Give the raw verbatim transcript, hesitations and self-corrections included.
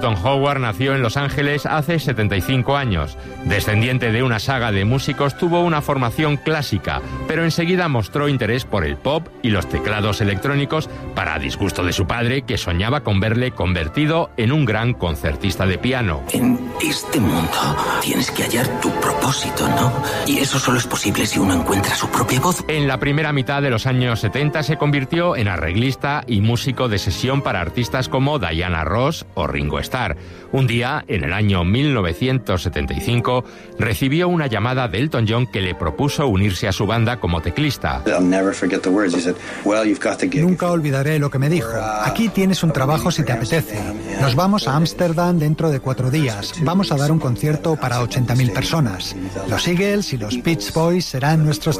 Newton Howard nació en Los Ángeles hace setenta y cinco años. Descendiente de una saga de músicos, tuvo una formación clásica, pero enseguida mostró interés por el pop y los teclados electrónicos, para disgusto de su padre, que soñaba con verle convertido en un gran concertista de piano. En este mundo tienes que hallar tu propósito, ¿no? Y eso solo es posible si uno encuentra su propia voz. En la primera mitad de los años setenta se convirtió en arreglista y músico de sesión para artistas como Diana Ross o Ringo Starr. Un día, en el año mil novecientos setenta y cinco, recibió una llamada de Elton John que le propuso unirse a su banda como teclista. Nunca olvidaré lo que me dijo. Aquí tienes un trabajo si te apetece. Nos vamos a Ámsterdam dentro de cuatro días. Vamos a dar un concierto para ochenta mil personas. Los Eagles y los Beach Boys serán nuestros